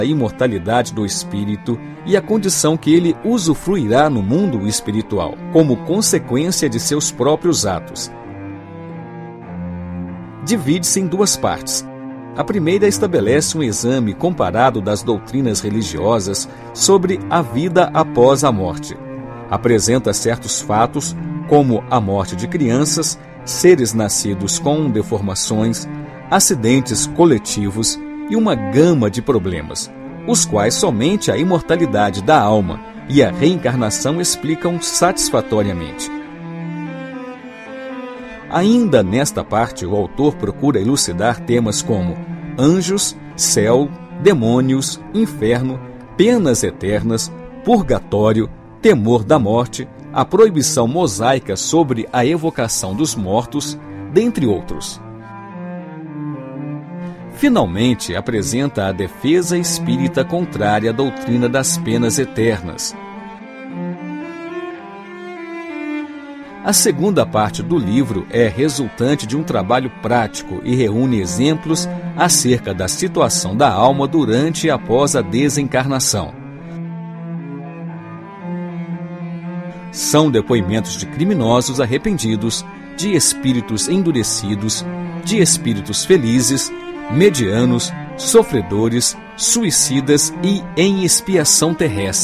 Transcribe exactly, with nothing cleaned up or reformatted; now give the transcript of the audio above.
a imortalidade do espírito e a condição que ele usufruirá no mundo espiritual, como consequência de seus próprios atos. Divide-se em duas partes. A primeira estabelece um exame comparado das doutrinas religiosas sobre a vida após a morte. Apresenta certos fatos, como a morte de crianças, seres nascidos com deformações, acidentes coletivos e uma gama de problemas, os quais somente a imortalidade da alma e a reencarnação explicam satisfatoriamente. Ainda nesta parte, o autor procura elucidar temas como anjos, céu, demônios, inferno, penas eternas, purgatório, temor da morte, a proibição mosaica sobre a evocação dos mortos, dentre outros. Finalmente, apresenta a defesa espírita contrária à doutrina das penas eternas. A segunda parte do livro é resultante de um trabalho prático e reúne exemplos acerca da situação da alma durante e após a desencarnação. São depoimentos de criminosos arrependidos, de espíritos endurecidos, de espíritos felizes, medianos, sofredores, suicidas e em expiação terrestre.